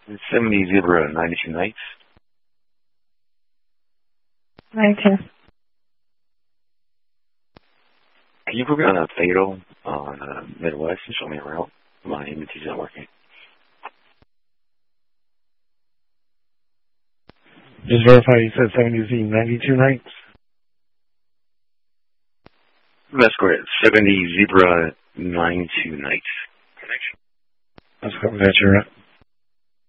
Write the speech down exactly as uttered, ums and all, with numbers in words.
seventy Zebra, ninety-two Nights. ninety-two. Can you put me on a fatal on uh, Midwest and show me around? My M T is not working. Just verify you said seventy Z, ninety-two Nights? That's correct. seventy Zebra, ninety-two Nights. That's correct. That's your